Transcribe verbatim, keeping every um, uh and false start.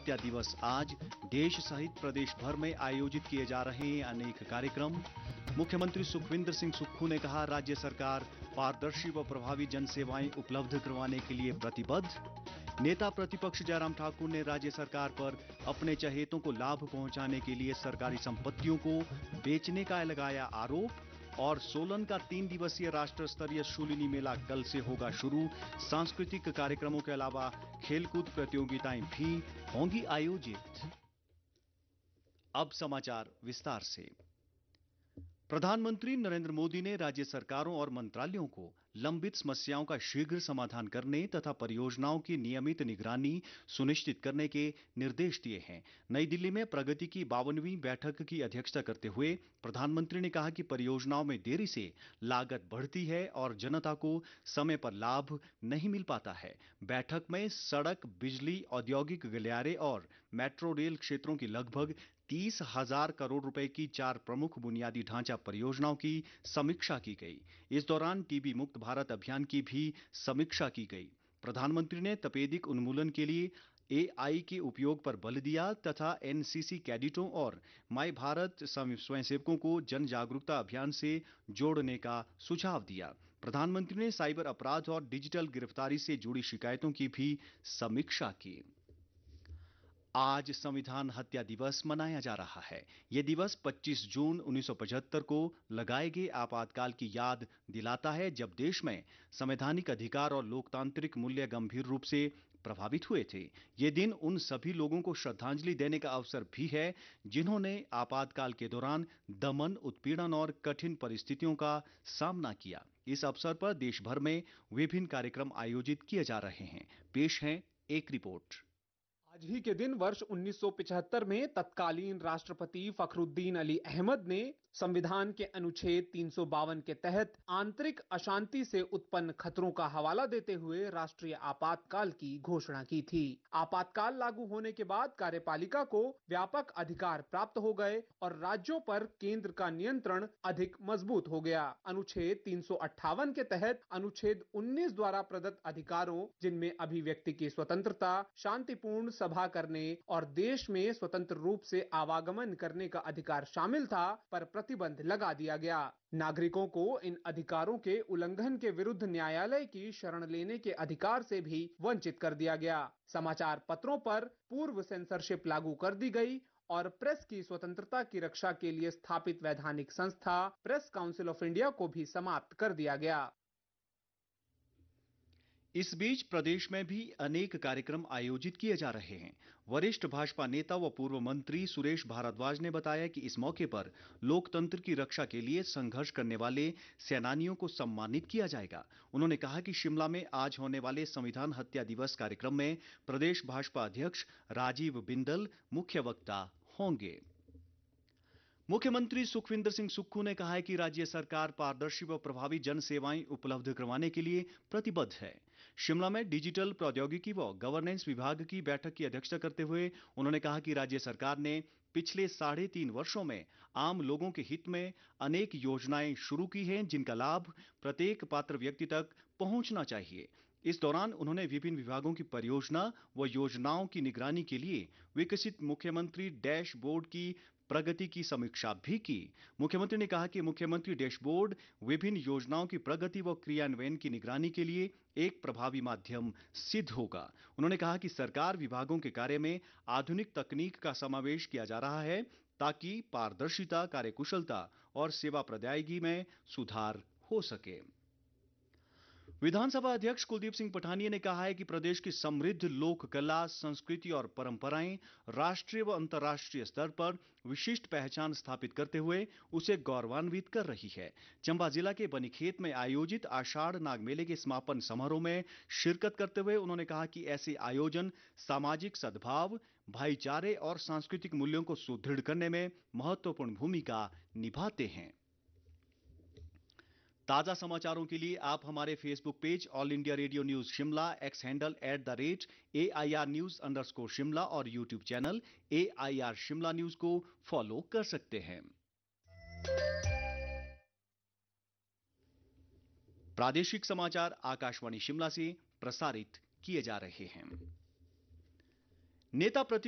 हत्या दिवस आज देश सहित प्रदेश भर में आयोजित किए जा रहे हैं अनेक कार्यक्रम। मुख्यमंत्री सुखविंदर सिंह सुक्खू ने कहा, राज्य सरकार पारदर्शी व प्रभावी जन सेवाएं उपलब्ध करवाने के लिए प्रतिबद्ध। नेता प्रतिपक्ष जयराम ठाकुर ने राज्य सरकार पर अपने चहेतों को लाभ पहुंचाने के लिए सरकारी संपत्तियों को बेचने का लगाया आरोप। और सोलन का तीन दिवसीय राष्ट्र स्तरीय शूलिनी मेला कल से होगा शुरू। सांस्कृतिक कार्यक्रमों के अलावा खेलकूद प्रतियोगिताएं भी होंगी आयोजित। अब समाचार विस्तार से। प्रधानमंत्री नरेंद्र मोदी ने राज्य सरकारों और मंत्रालयों को लंबित समस्याओं का शीघ्र समाधान करने तथा परियोजनाओं की नियमित निगरानी सुनिश्चित करने के निर्देश दिए हैं। नई दिल्ली में प्रगति की बावनवीं बैठक की अध्यक्षता करते हुए प्रधानमंत्री ने कहा कि परियोजनाओं में देरी से लागत बढ़ती है और जनता को समय पर लाभ नहीं मिल पाता है। बैठक में सड़क, बिजली, औद्योगिक गलियारे और मेट्रो रेल क्षेत्रों की लगभग तीस हजार करोड़ रुपए की चार प्रमुख बुनियादी ढांचा परियोजनाओं की समीक्षा की गई। इस दौरान टीबी मुक्त भारत अभियान की भी समीक्षा की गई। प्रधानमंत्री ने तपेदिक उन्मूलन के लिए एआई के उपयोग पर बल दिया तथा एनसीसी कैडेटों और माय भारत स्वयंसेवकों को जन जागरूकता अभियान से जोड़ने का सुझाव दिया। प्रधानमंत्री ने साइबर अपराध और डिजिटल गिरफ्तारी से जुड़ी शिकायतों की भी समीक्षा की। आज संविधान हत्या दिवस मनाया जा रहा है। ये दिवस पच्चीस जून उन्नीस सौ पचहत्तर को लगाए गए आपातकाल की याद दिलाता है, जब देश में संवैधानिक अधिकार और लोकतांत्रिक मूल्य गंभीर रूप से प्रभावित हुए थे। ये दिन उन सभी लोगों को श्रद्धांजलि देने का अवसर भी है जिन्होंने आपातकाल के दौरान दमन, उत्पीड़न और कठिन परिस्थितियों का सामना किया। इस अवसर पर देश भर में विभिन्न कार्यक्रम आयोजित किए जा रहे हैं। पेश है एक रिपोर्ट। आज ही के दिन वर्ष उन्नीस सौ पचहत्तर में तत्कालीन राष्ट्रपति फखरुद्दीन अली अहमद ने संविधान के अनुच्छेद तीन सौ बावन के तहत आंतरिक अशांति से उत्पन्न खतरों का हवाला देते हुए राष्ट्रीय आपातकाल की घोषणा की थी। आपातकाल लागू होने के बाद कार्यपालिका को व्यापक अधिकार प्राप्त हो गए और राज्यों पर केंद्र का नियंत्रण अधिक मजबूत हो गया। अनुच्छेद तीन सौ अट्ठावन के तहत अनुच्छेद उन्नीस द्वारा प्रदत्त अधिकारों, जिनमें अभिव्यक्ति की स्वतंत्रता, शांतिपूर्ण सभा करने और देश में स्वतंत्र रूप से आवागमन करने का अधिकार शामिल था, पर प्रतिबंध लगा दिया गया। नागरिकों को इन अधिकारों के उल्लंघन के विरुद्ध न्यायालय की शरण लेने के अधिकार से भी वंचित कर दिया गया। समाचार पत्रों पर पूर्व सेंसरशिप लागू कर दी गई और प्रेस की स्वतंत्रता की रक्षा के लिए स्थापित वैधानिक संस्था प्रेस काउंसिल ऑफ इंडिया को भी समाप्त कर दिया गया। इस बीच प्रदेश में भी अनेक कार्यक्रम आयोजित किए जा रहे हैं। वरिष्ठ भाजपा नेता व पूर्व मंत्री सुरेश भारद्वाज ने बताया कि इस मौके पर लोकतंत्र की रक्षा के लिए संघर्ष करने वाले सेनानियों को सम्मानित किया जाएगा। उन्होंने कहा कि शिमला में आज होने वाले संविधान हत्या दिवस कार्यक्रम में प्रदेश भाजपा अध्यक्ष राजीव बिंदल मुख्य वक्ता होंगे। मुख्यमंत्री सुखविंदर सिंह सुक्खू ने कहा है कि राज्य सरकार पारदर्शी व प्रभावी जन सेवाएं उपलब्ध करवाने के लिए प्रतिबद्ध है। शिमला में डिजिटल प्रौद्योगिकी व गवर्नेंस विभाग की बैठक की अध्यक्षता करते हुए उन्होंने कहा कि राज्य सरकार ने पिछले साढ़े तीन वर्षों में आम लोगों के हित में अनेक योजनाएं शुरू की हैं, जिनका लाभ प्रत्येक पात्र व्यक्ति तक पहुंचना चाहिए। इस दौरान उन्होंने विभिन्न विभागों की परियोजना व योजनाओं की निगरानी के लिए विकसित मुख्यमंत्री डैशबोर्ड की प्रगति की समीक्षा भी की। मुख्यमंत्री ने कहा कि मुख्यमंत्री डैशबोर्ड विभिन्न योजनाओं की प्रगति व क्रियान्वयन की निगरानी के लिए एक प्रभावी माध्यम सिद्ध होगा। उन्होंने कहा कि सरकार विभागों के कार्य में आधुनिक तकनीक का समावेश किया जा रहा है ताकि पारदर्शिता, कार्यकुशलता और सेवा प्रदायगी में सुधार हो सके। विधानसभा अध्यक्ष कुलदीप सिंह पठानिया ने कहा है कि प्रदेश की समृद्ध लोक कला, संस्कृति और परंपराएं राष्ट्रीय व अंतर्राष्ट्रीय स्तर पर विशिष्ट पहचान स्थापित करते हुए उसे गौरवान्वित कर रही है। चंबा जिला के बनीखेत में आयोजित आषाढ़ नाग मेले के समापन समारोह में शिरकत करते हुए उन्होंने कहा कि ऐसे आयोजन सामाजिक सद्भाव, भाईचारे और सांस्कृतिक मूल्यों को सुदृढ़ करने में महत्वपूर्ण भूमिका निभाते हैं। ताजा समाचारों के लिए आप हमारे Facebook page all India radio news Shimla, x handle at the rate A I R news underscore Shimla और YouTube channel A I R Shimla news को फॉलो कर सकते हैं। प्रादेशिक समाचार आकाशवाणी शिमला से प्रसारित किए जा रहे हैं। नेता प्रति